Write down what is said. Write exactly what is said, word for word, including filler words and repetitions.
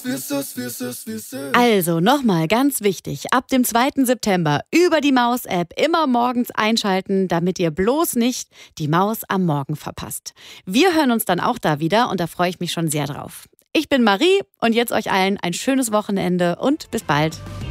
Also nochmal ganz wichtig, ab dem zweiten September über die Maus-App immer morgens einschalten, damit ihr bloß nicht die Maus am Morgen verpasst. Wir hören uns dann auch da wieder und da freue ich mich schon sehr drauf. Ich bin Marie und jetzt euch allen ein schönes Wochenende und bis bald.